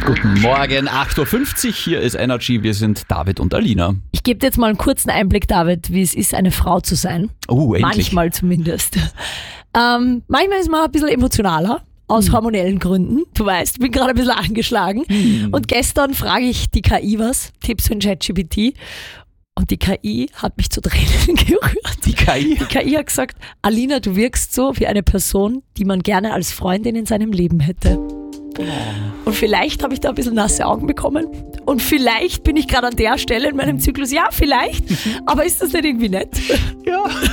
Guten Morgen, 8.50 Uhr, hier ist Energy, wir sind David und Alina. Ich gebe dir jetzt mal einen kurzen Einblick, David, wie es ist, eine Frau zu sein. Oh, endlich. Manchmal zumindest. Manchmal ist man ein bisschen emotionaler, aus hormonellen Gründen. Du weißt, ich bin gerade ein bisschen angeschlagen. Und gestern frage ich die KI was, Tipps von ChatGPT. Und die KI hat mich zu Tränen gerührt. Die KI? Die KI hat gesagt, Alina, du wirkst so wie eine Person, die man gerne als Freundin in seinem Leben hätte. Und vielleicht habe ich da ein bisschen nasse Augen bekommen. Und vielleicht bin ich gerade an der Stelle in meinem Zyklus. Ja, vielleicht. Aber ist das nicht irgendwie nett? Ja.